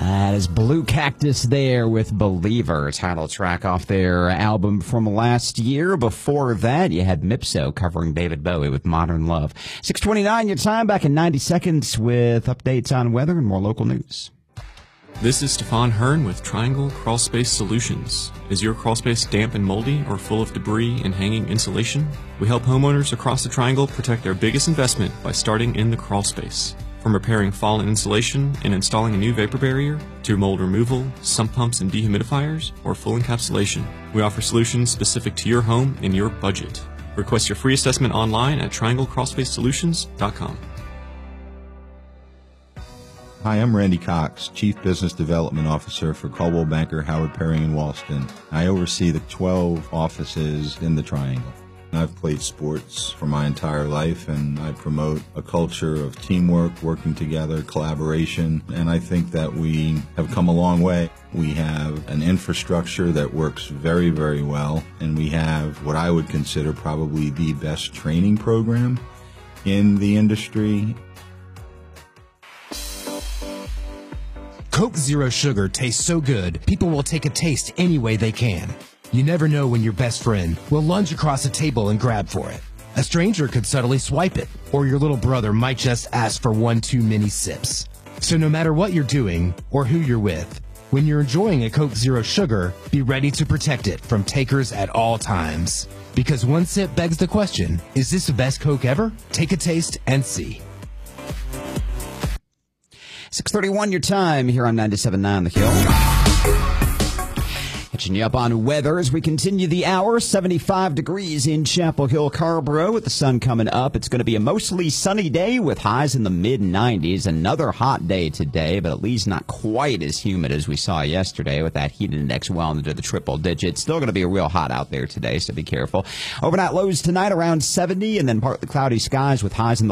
That is Blue Cactus there with Believer, title track off their album from last year. Before that, you had Mipso covering David Bowie with Modern Love. 6:29 your time, back in 90 seconds with updates on weather and more local news. This is Stefan Hearn with Triangle Crawlspace Solutions. Is your crawlspace damp and moldy or full of debris and hanging insulation? We help homeowners across the Triangle protect their biggest investment by starting in the crawlspace. From repairing fallen insulation and installing a new vapor barrier, to mold removal, sump pumps and dehumidifiers, or full encapsulation, we offer solutions specific to your home and your budget. Request your free assessment online at trianglecrawlspacesolutions.com. Hi, I'm Randy Cox, Chief Business Development Officer for Coldwell Banker, Howard Perry & Walston. I oversee the 12 offices in the Triangle. I've played sports for my entire life, and I promote a culture of teamwork, working together, collaboration, and I think that we have come a long way. We have an infrastructure that works very, very well, and we have what I would consider probably the best training program in the industry. Coke Zero Sugar tastes so good, people will take a taste any way they can. You never know when your best friend will lunge across a table and grab for it. A stranger could subtly swipe it, or your little brother might just ask for one too many sips. So no matter what you're doing or who you're with, when you're enjoying a Coke Zero Sugar, be ready to protect it from takers at all times. Because one sip begs the question, is this the best Coke ever? Take a taste and see. 6:31 your time here on 97.9 The Hill. Catching you up on weather as we continue the hour. 75 degrees in Chapel Hill, Carrboro, with the sun coming up. It's going to be a mostly sunny day with highs in the mid-90s. Another hot day today, but at least not quite as humid as we saw yesterday with that heat index well into the triple digits. Still going to be real hot out there today, so be careful. Overnight lows tonight around 70, and then partly cloudy skies with highs in the